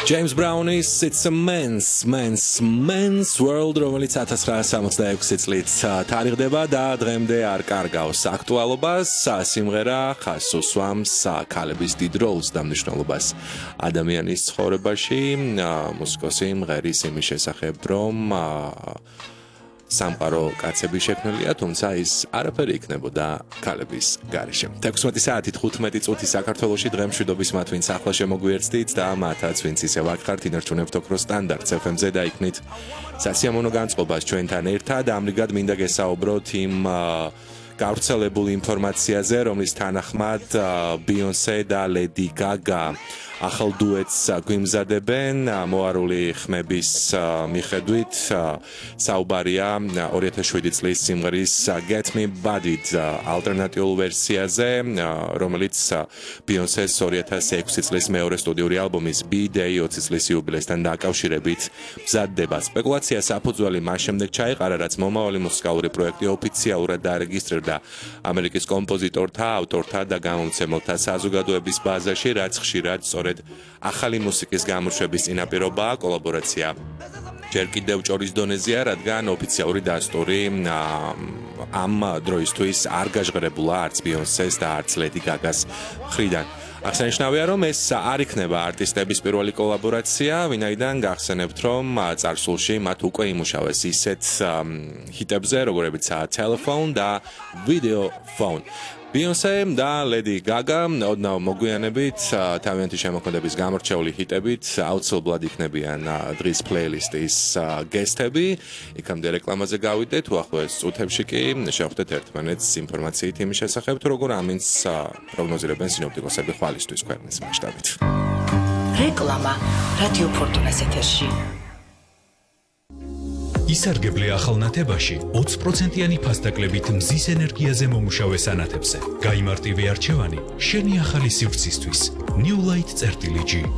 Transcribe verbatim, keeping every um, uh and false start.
James Brown-ის It's a Men's, Men's, Men's World, რომელიც ათას ცხრაასა ოცდაექვსი წლით თარიღდება და დღემდე არ კარგავს აქტუალობას. სიმღერა ხაზს უსვამს ქალების დიდ როლს და მნიშვნელობას ადამიანის ცხოვრებაში. მუსიკოსი მღერის იმის შესახებ, რომ სამყარო კაცები შექმნილია, თუმცა ის არაფერი იქნებოდა ქალების გარეშე. ექვსმეტი საათი თხუთმეტი წუთი საქართველოში დღემ მშვიდობის მათ ვინც ახლა შემოგვიერთდით და მათაც ვინც ისევ აქ ხართ ინარჩუნებთ ოქროს სტანდარტს ეფ ემ-ზე და იქნით სასიამოვნო განწყობას ჩვენთან ერთად. ამრიგად მინდა გესაუბროთ იმ გავრცელებულ ინფორმაციაზე, რომლის თანახმად ბიონსე და ლედი გაგა ახალ დუეტს გვიმზადებენ. მოარული ხმების მიხედვით საუბარია ორი ათას შვიდი წლის სიმღერის Get Me Bodied ალტერნატიულ ვერსიაზე, რომელიც ბიონსეს ორი ათას ექვსი წლის მეორე სტუდიური ალბომის B-Day ოცი წლის იუბილესთან დაკავშირებით მზადდება. სპეკულაციას საფუძველი მას შემდეგ ჩაეყარა, რაც მომავალი მუსიკალური პროექტი ოფიციალურად დარეგისტრირდა ამერიკის კომპოზიტორთა, ავტორთა და გამომცემელთა საზოგადოების ბაზაში, რაც ხშირად სწორედ ახალი მუსიკის გამოშვების წინაპირობაა. კოლაბორაცია ჯერ კიდევ ჭორის დონეზეა, რადგან ოფიციალური დასტური ამ დროისთვის არ გაჟღერებულა არც ბიონსეს და არც ლედი გაგას მხრიდან. აღსანიშნავია, რომ ეს არ იქნება არტისტების პირველი კოლაბორაცია, ვინაიდან გახსენებთ, რომ წარსულში მათ უკვე იმუშავეს ისეთ ჰიტებზე, როგორებიცაა Telephone და Video Phone. ბიონსე და ლედი გაგა ოდნავ მოგვიანებით თავიანთი შემოქმედების გამორჩეული ჰიტებით აუცილებლად იქნებიან დღის პლეილისტის გესტები. იქამდე რეკლამაზე გავიდეთ, უახლოეს წუთებში კი შევხვდეთ ერთმანეთს ინფორმაციით იმის შესახებ, თუ როგორ ამინს პროგნოზირებენ სინოპტიკოსები ხვალისთვის ქვეყნის მასშტაბით. რეკლამა რადიო ფორტუნას ეთერში. ისარგებლე ახალ ნათებაში ოცი პროცენტიანი ფასდაკლებით მზის ენერგიაზე მომუშავე სანათებზე. გაიმარტივე არჩევანი შენი ახალი სივრცისთვის. New Light წერტილი G